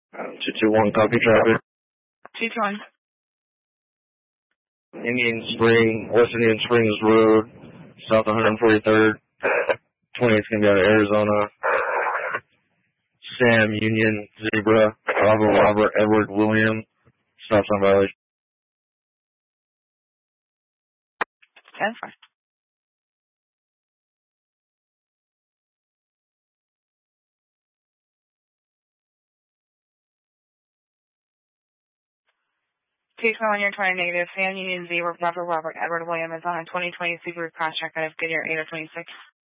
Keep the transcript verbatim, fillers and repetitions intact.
two two one, copy traffic. two two one. Indian Spring, West Indian Springs Road, South one forty-third. twentieth going to be out of Arizona. Sam Union Zebra, Bravo Robert Edward William, stop sign violation. That's fine. two two one, you're twenty negative. Sam Union Zebra, Bravo Robert Edward William is on a twenty twenty Subaru Crosstrek out of Goodyear eight oh twenty-six.